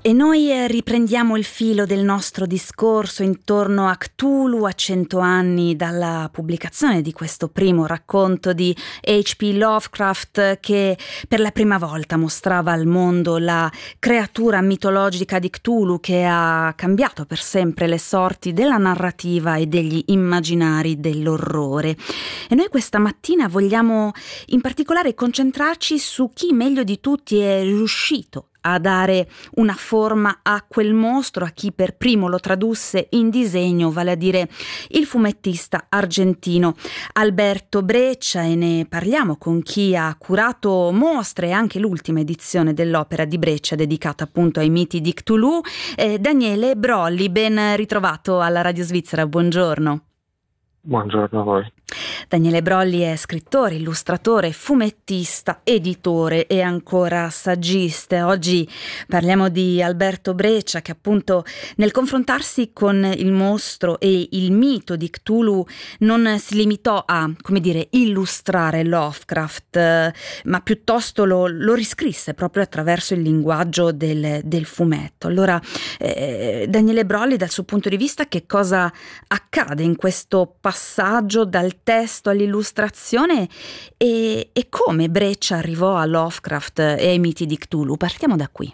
E noi riprendiamo il filo del nostro discorso intorno a Cthulhu a 100 anni dalla pubblicazione di questo primo racconto di H.P. Lovecraft, che per la prima volta mostrava al mondo la creatura mitologica di Cthulhu, che ha cambiato per sempre le sorti della narrativa e degli immaginari dell'orrore. E noi questa mattina vogliamo in particolare concentrarci su chi meglio di tutti è riuscito a dare una forma a quel mostro, a chi per primo lo tradusse in disegno, vale a dire il fumettista argentino Alberto Breccia, e ne parliamo con chi ha curato mostre e anche l'ultima edizione dell'opera di Breccia dedicata appunto ai miti di Cthulhu, Daniele Brolli. Ben ritrovato alla Radio Svizzera, buongiorno. Buongiorno a voi. Daniele Brolli è scrittore, illustratore, fumettista, editore e ancora saggista. Oggi parliamo di Alberto Breccia, che appunto nel confrontarsi con il mostro e il mito di Cthulhu non si limitò a, come dire, illustrare Lovecraft, ma piuttosto lo riscrisse proprio attraverso il linguaggio del fumetto. Allora, Daniele Brolli, dal suo punto di vista, che cosa accade in questo passaggio dal testo all'illustrazione e come Breccia arrivò a Lovecraft e ai miti di Cthulhu? Partiamo da qui.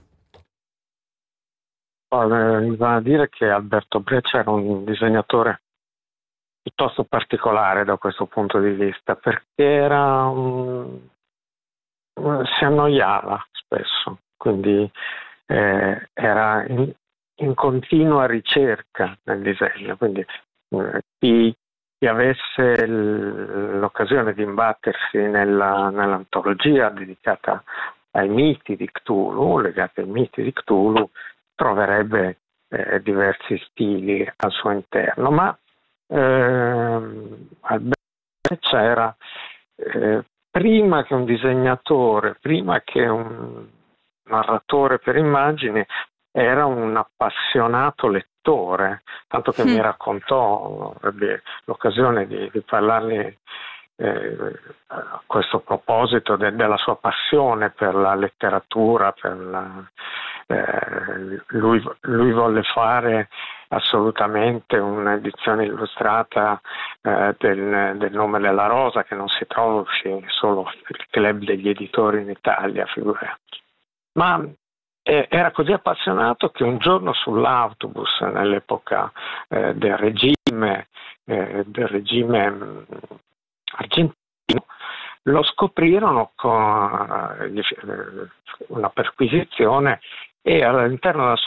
Mi va a dire che Alberto Breccia era un disegnatore piuttosto particolare da questo punto di vista, perché si annoiava spesso, quindi era in continua ricerca nel disegno, quindi chi avesse l'occasione di imbattersi nell'antologia dedicata ai miti di Cthulhu, legati ai miti di Cthulhu, troverebbe diversi stili al suo interno, ma Alberto era prima che un disegnatore, prima che un narratore per immagini, era un appassionato lettore, tanto che mi raccontò, ebbe l'occasione di parlargli a questo proposito della sua passione per la letteratura, lui volle fare assolutamente un'edizione illustrata del Nome della Rosa, che non si trova solo il club degli editori in Italia, figurati. Ma era così appassionato che un giorno sull'autobus, nell'epoca del regime argentino, lo scoprirono con una perquisizione, e all'interno della sua